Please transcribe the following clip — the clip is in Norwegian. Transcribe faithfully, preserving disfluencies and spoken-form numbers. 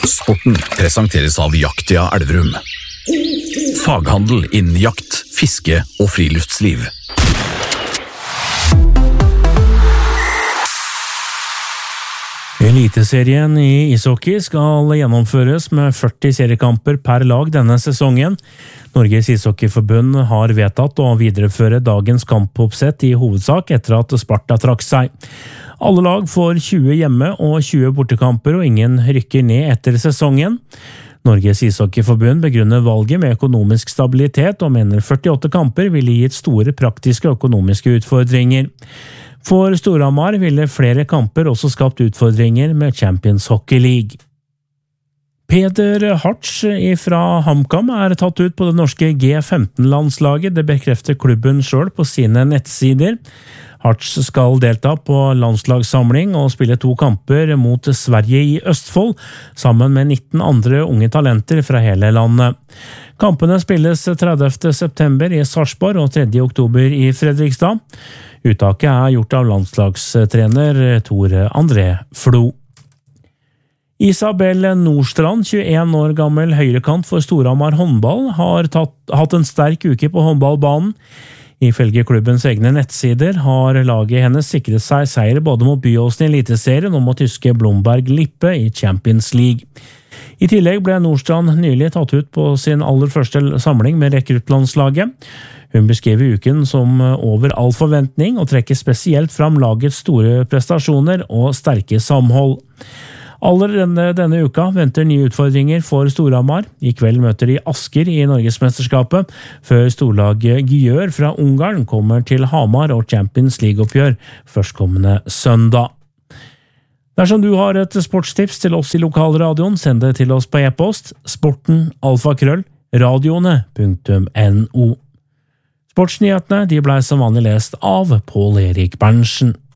Sporten presenteres av Jaktia Elverum. Faghandel innen jakt, fiske og friluftsliv. Eliteserien i ishockey skal gjennomføres med førti seriekamper per lag denne sesongen. Norges ishockeyforbund har vedtatt å videreføre dagens kampoppsett i hovedsak etter at Sparta trakk seg. Alle lag får tjue hjemme og tjue bortekamper, og ingen rykker ned etter sesongen. Norges ishockeyforbund begrunner valget med økonomisk stabilitet og mener førtiåtte kamper ville gitt store praktiske og økonomiske utfordringer. For Storhamar ville flere kamper også skapt utfordringer med Champions Hockey League. Peder Hartz fra HamKam er tatt ut på det norske G femten-landslaget, det bekrefter klubben selv på sine nettsider. Hartz skal delta på landslagssamling og spille to kamper mot Sverige i Østfold, sammen med nitten andre unge talenter fra hele landet. Kampene spilles tredivte september i Sarpsborg og tredje oktober i Fredrikstad. Uttaket er gjort av landslagstrener Tor André Flo. Isabel Nordstrand, tjueen år gammel høyrekant for Storhamar håndball, har tatt, hatt en sterk uke på håndballbanen. Ifølge klubbens egne nettsider har laget hennes sikret seg seier både mot Byåsen i Eliteserien og mot tyske Blomberg Lippe i Champions League. I tillegg ble Nordstrand nylig tatt ut på sin aller første samling med rekruttlandslaget. Hun beskriver uken som over all forventning og trekker spesielt fram lagets store prestasjoner og sterke samhold. Aller denne, denne uka venter nye utfordringer for Storhamar. I kveld møter de Asker i Norgesmesterskapet, før storlaget Gyør fra Ungarn kommer til Hamar og Champions League-oppgjør førstkommende søndag. Dersom du har et sportstips til oss i lokalradioen, send det til oss på e-post sporten alfakrøll radioene punktum no. Sportsnyhetene de ble som vanlig lest av Pål Erik Berntsen.